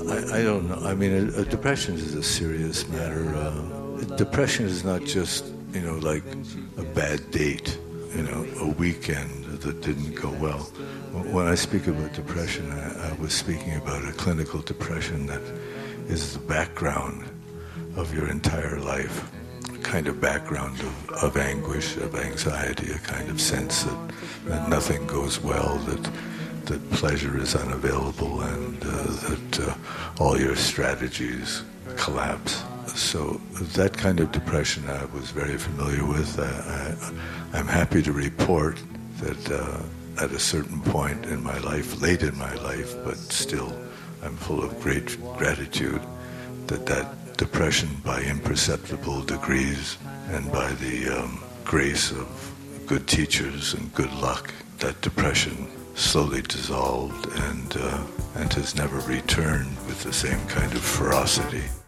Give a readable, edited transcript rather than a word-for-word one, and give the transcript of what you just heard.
I don't know. I mean, depression is a serious matter. Depression is not just, like a bad date, a weekend that didn't go well. When I speak about depression, I was speaking about a clinical depression that is the background of your entire life, a kind of background of anguish, of anxiety, a kind of sense that nothing goes well, that pleasure is unavailable, and that all your strategies collapse. So that kind of depression I was very familiar with. I'm happy to report that at a certain point in my life, late in my life, but still I'm full of great gratitude that depression, by imperceptible degrees and by the grace of good teachers and good luck, that depression slowly dissolved and has never returned with the same kind of ferocity.